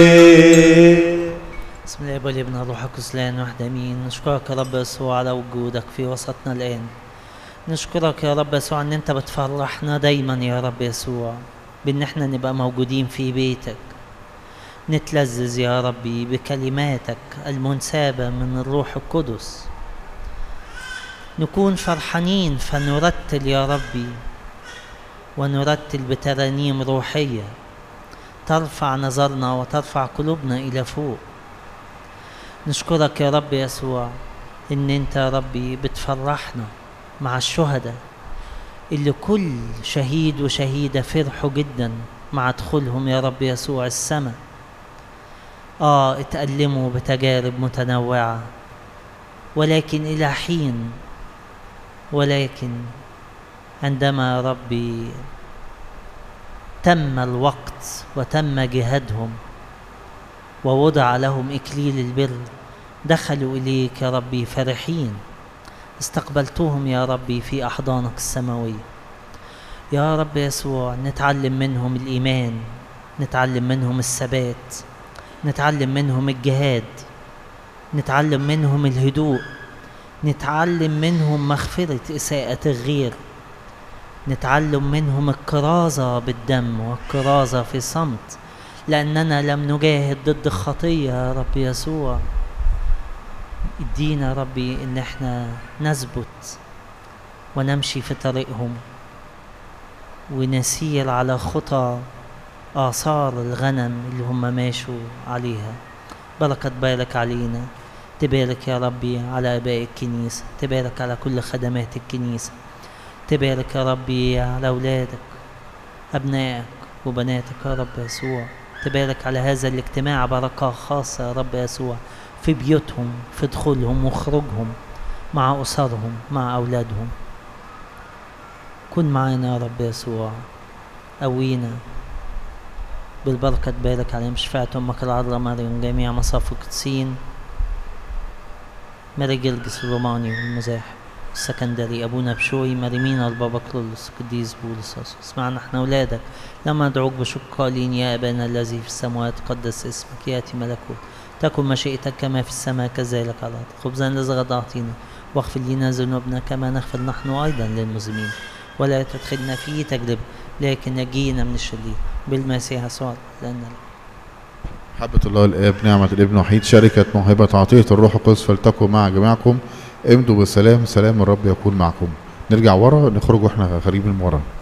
بسم الله والابن والروح القدس الآن واحد امين. نشكرك يا رب يسوع على وجودك في وسطنا الآن. نشكرك يا رب يسوع ان انت بتفرحنا دايما يا رب يسوع بان احنا نبقى موجودين في بيتك، نتلذذ يا ربي بكلماتك المنسابة من الروح القدس، نكون فرحانين فنرتل يا ربي، ونرتل بترانيم روحية ترفع نظرنا وترفع قلوبنا إلى فوق. نشكرك يا رب يسوع إن أنت يا ربي بتفرحنا مع الشهداء اللي كل شهيد وشهيدة فرحوا جدا مع دخولهم يا رب يسوع السماء. اتألموا بتجارب متنوعة، ولكن إلى حين، ولكن عندما يا ربي تم الوقت وتم جهادهم ووضع لهم إكليل البر، دخلوا إليك يا ربي فرحين، استقبلتهم يا ربي في أحضانك السماوية. يا رب يسوع نتعلم منهم الإيمان، نتعلم منهم الثبات، نتعلم منهم الجهاد، نتعلم منهم الهدوء، نتعلم منهم مغفرة إساءة الغير، نتعلم منهم الكرازة بالدم والكرازة في صمت، لأننا لم نجاهد ضد الخطية يا رب يسوع. ادينا ربي إن احنا نثبت ونمشي في طريقهم ونسير على خطى آثار الغنم اللي هم ماشوا عليها. بركة تبارك علينا، تبارك يا ربي على آباء الكنيسة، تبارك على كل خدمات الكنيسة، تبارك يا ربي على أولادك أبنائك وبناتك يا رب يسوع، تبارك على هذا الاجتماع بركة خاصة يا رب يسوع في بيوتهم، في دخولهم وخروجهم، مع أسرهم، مع أولادهم. كن معنا يا رب يسوع، قوينا بالبركة، تبارك عليهم شفاعة أمك العذراء مريم، جميع مصاف القديسين، ماري جرجس الروماني والمزاح السكندري، أبونا بشوي، مريمينا البابا كرولوس، قديس بولس. اسمعنا احنا أولادك لما ندعوك بشكر قائلين: يا أبانا الذي في السماوات قدس اسمك، يأتي ملكوت، تكن مشيئتك كما في السماء كذلك على الأرض. خبزنا الذي غدا أعطينا، واغفر لنا ذنوبنا كما نغفر نحن أيضا للمذنبين، ولا تدخلنا في تجربة لكن نجينا من الشرير، بالمسيح يسوع لنا. محبة الله الآب، نعمة الابن وحيد، شركة موهبة عطية الروح القدس فلتكن مع جميعكم. امضوا بالسلام، سلام الرب يكون معكم. نرجع ورا، نخرج واحنا خارجين من ورا.